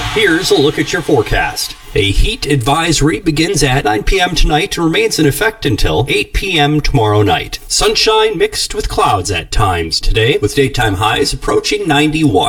Here's a look at your forecast. A heat advisory begins at 9 p.m. tonight and remains in effect until 8 p.m. tomorrow night. Sunshine mixed with clouds at times today, with daytime highs approaching 91.